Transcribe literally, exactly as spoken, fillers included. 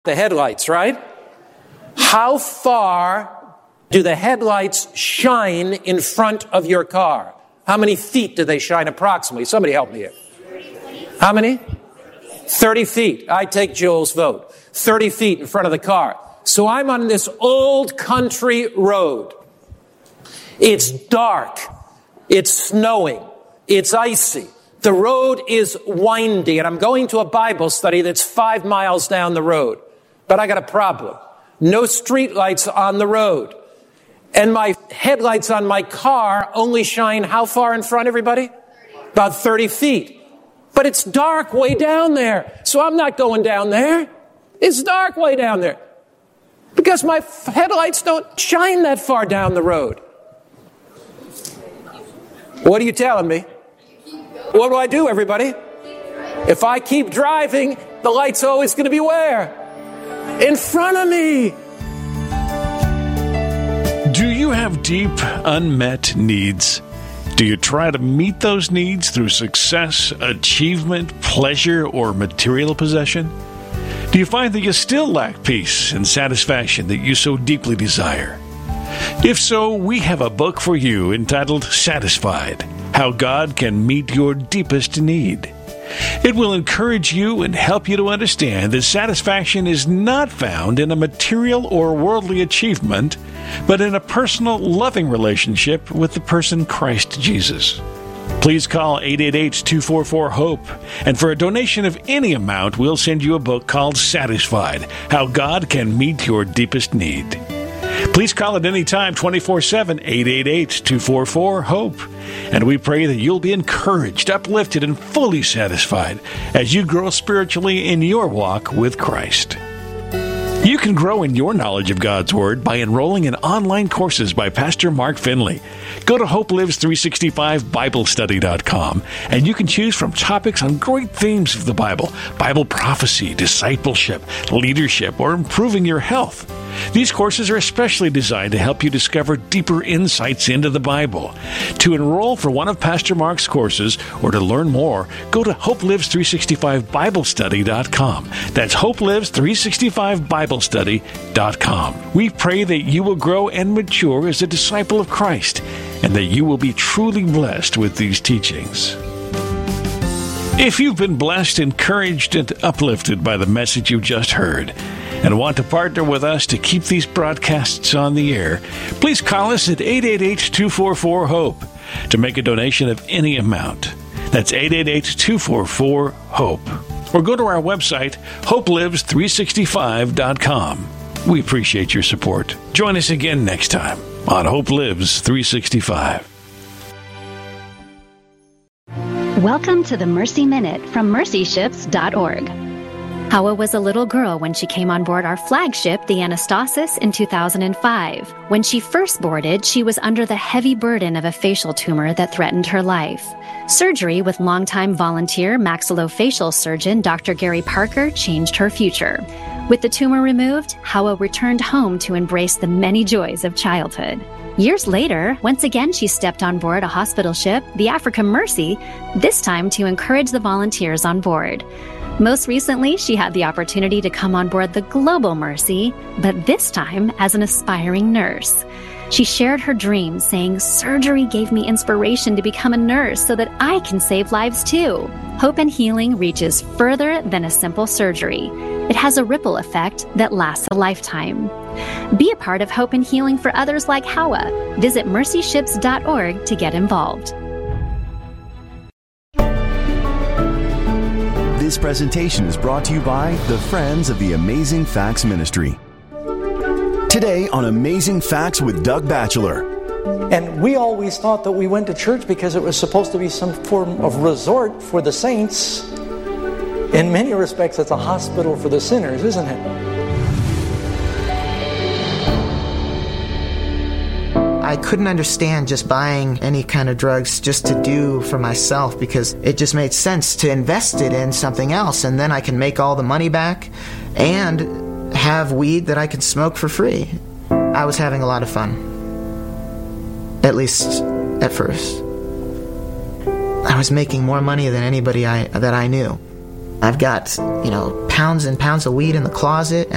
the headlights, right? How far do the headlights shine in front of your car? How many feet do they shine approximately? Somebody help me here. How many? thirty feet. I take Joel's vote. thirty feet in front of the car. So I'm on this old country road. It's dark. It's snowing. It's icy. The road is windy, and I'm going to a Bible study that's five miles down the road. But I got a problem. No street lights on the road. And my headlights on my car only shine how far in front, everybody? About thirty feet. But it's dark way down there. So I'm not going down there. It's dark way down there. Because my headlights don't shine that far down the road. What are you telling me? What do I do, everybody? If I keep driving, the light's always going to be where? In front of me. Do you have deep, unmet needs? Do you try to meet those needs through success, achievement, pleasure, or material possession? Do you find that you still lack peace and satisfaction that you so deeply desire? If so, we have a book for you entitled Satisfied: How God Can Meet Your Deepest Need. It will encourage you and help you to understand that satisfaction is not found in a material or worldly achievement, but in a personal, loving relationship with the person Christ Jesus. Please call eight eight eight, two four four, HOPE, and for a donation of any amount, we'll send you a book called Satisfied: How God Can Meet Your Deepest Need. Please call at any time, twenty-four seven, eight eight eight, two four four, HOPE. And we pray that you'll be encouraged, uplifted, and fully satisfied as you grow spiritually in your walk with Christ. You can grow in your knowledge of God's Word by enrolling in online courses by Pastor Mark Finley. Go to Hope Lives three sixty-five Bible Study dot com, and you can choose from topics on great themes of the Bible: Bible prophecy, discipleship, leadership, or improving your health. These courses are especially designed to help you discover deeper insights into the Bible. To enroll for one of Pastor Mark's courses or to learn more, go to Hope Lives three sixty-five Bible Study dot com. That's Hope Lives three sixty-five Bible Study dot com. We pray that you will grow and mature as a disciple of Christ, and that you will be truly blessed with these teachings. If you've been blessed, encouraged, and uplifted by the message you just heard, and want to partner with us to keep these broadcasts on the air, please call us at eight eight eight, two four four, HOPE to make a donation of any amount. That's eight eight eight, two four four, HOPE. Or go to our website, Hope Lives three sixty-five dot com. We appreciate your support. Join us again next time on Hope Lives three sixty-five. Welcome to the Mercy Minute from mercy ships dot org. Hawa was a little girl when she came on board our flagship, the Anastasis, in two thousand five. When she first boarded, she was under the heavy burden of a facial tumor that threatened her life. Surgery with longtime volunteer maxillofacial surgeon Doctor Gary Parker changed her future. With the tumor removed, Hawa returned home to embrace the many joys of childhood. Years later, once again she stepped on board a hospital ship, the Africa Mercy, this time to encourage the volunteers on board. Most recently, she had the opportunity to come on board the Global Mercy, but this time as an aspiring nurse. She shared her dreams, saying, "Surgery gave me inspiration to become a nurse so that I can save lives too." Hope and healing reaches further than a simple surgery. It has a ripple effect that lasts a lifetime. Be a part of hope and healing for others like Hawa. Visit mercy ships dot org to get involved. This presentation is brought to you by the Friends of the Amazing Facts Ministry. Today on Amazing Facts with Doug Batchelor. And we always thought that we went to church because it was supposed to be some form of resort for the saints. In many respects, it's a hospital for the sinners, isn't it? I couldn't understand just buying any kind of drugs just to do for myself, because it just made sense to invest it in something else, and then I can make all the money back and have weed that I can smoke for free. I was having a lot of fun, at least at first. I was making more money than anybody I, that I knew. I've got, you know, pounds and pounds of weed in the closet,